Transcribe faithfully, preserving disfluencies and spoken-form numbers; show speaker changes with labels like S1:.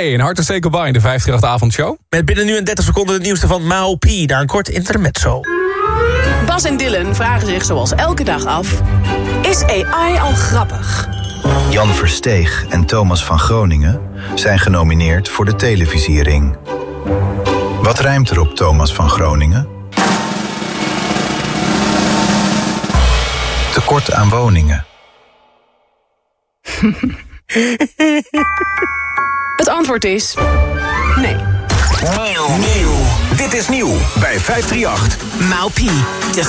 S1: Hey, een harte zeker bij in de vijfhonderdachtig-avondshow.
S2: Met binnen nu en dertig seconden het nieuwste van Mao P. Daar een kort intermezzo.
S3: Bas en Dylan vragen zich zoals elke dag af: is A I al grappig?
S4: Jan Versteeg en Thomas van Groningen zijn genomineerd voor de televisiering. Wat rijmt er op Thomas van Groningen? Tekort aan woningen.
S3: Het antwoord is nee.
S5: Nieuw. Nieuw. Dit is nieuw bij vijf drie acht.
S6: Mao P. De